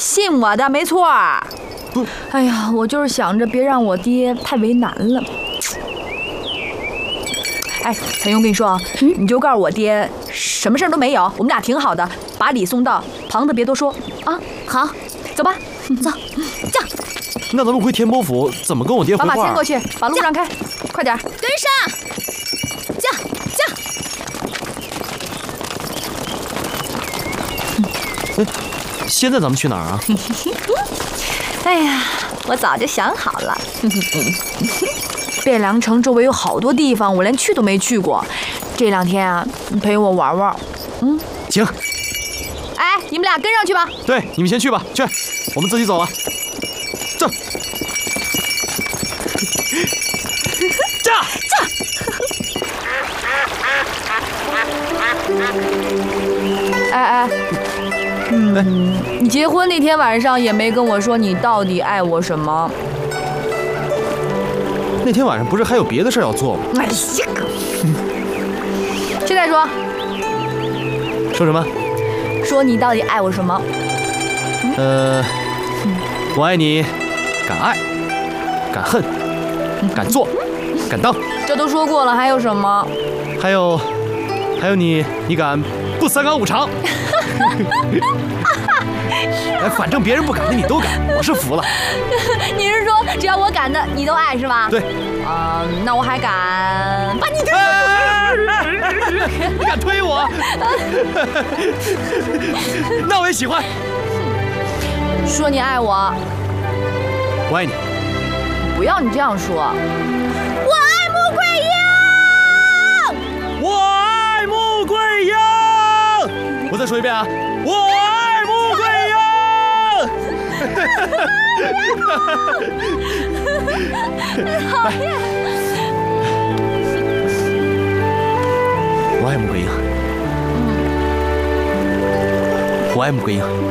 信我的，没错。 不， 哎呀，我就是想着别让我爹太为难了。哎，彩云，我跟你说啊，你就告诉我爹，什么事儿都没有，我们俩挺好的，把礼送到，旁的别多说啊。 好， 走吧， 走，驾。 那咱们回田伯府怎么跟我爹回话？ 把马牵过去，把路让开，快点， 跟上，驾。 现在咱们去哪儿啊？ 哎呀，我早就想好了。汴梁城周围有好多地方，我连去都没去过。这2天啊，你陪我玩玩。 行。 哎，你们俩跟上去吧。 对，你们先去吧，去，我们自己走了。这，驾！ 哎，你结婚那天晚上也没跟我说你到底爱我什么。 那天晚上不是还有别的事要做吗？ 哎呀，现在说。 说什么？ 说你到底爱我什么？ 我爱你，敢爱，敢恨，敢做，敢当。 这都说过了，还有什么？ 还有你敢不3纲5常？哎，反正别人不敢的你都敢，我是服了。 你是说只要我敢的你都爱是吧？ 对。 那我还敢把你推你敢推我？那我也喜欢。 说你爱我， 我爱你。 不要你这样说。 我爱穆桂英， 我爱穆桂英。我再说一遍啊，我爱穆桂英。 讨厌。 我爱穆桂英。我爱穆桂英。